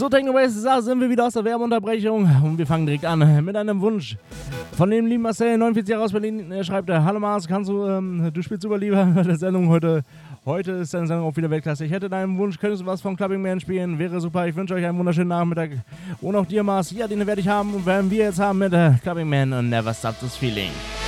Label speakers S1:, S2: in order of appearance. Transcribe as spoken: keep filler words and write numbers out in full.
S1: Techno-Bass, da sind wir wieder aus der Werbeunterbrechung und wir fangen direkt an mit einem Wunsch von dem lieben Marcel, neunundvierzig Jahre aus Berlin. Er schreibt, hallo Mars, kannst du, ähm, du spielst super lieber bei der Sendung heute. Heute ist deine Sendung auch wieder Weltklasse. Ich hätte deinen Wunsch, könntest du was von Clubbing Man spielen? Wäre super. Ich wünsche euch einen wunderschönen Nachmittag. Und auch dir, Mars. Ja, den werde ich haben und werden wir jetzt haben mit äh, Clubbing Man und Never Stop This Feeling.